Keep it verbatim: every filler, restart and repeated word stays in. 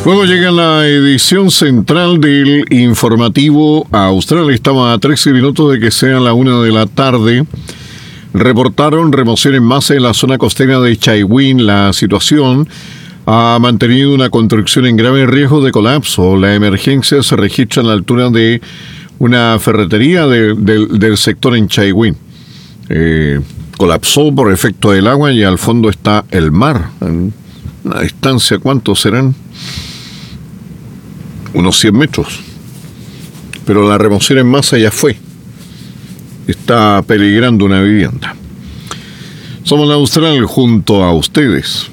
Luego llega la edición central del informativo austral. Estamos a trece minutos de que sea la una de la tarde. Reportaron remoción en masa en la zona costera de Chaihuín. La situación ha mantenido una construcción en grave riesgo de colapso. La emergencia se registra a la altura de una ferretería de, de, del sector en Chaihuín. Eh, colapsó por efecto del agua y al fondo está el mar. En una distancia, ¿cuántos serán? Unos cien metros. Pero la remoción en masa ya fue. Está peligrando una vivienda. Somos la Austral junto a ustedes.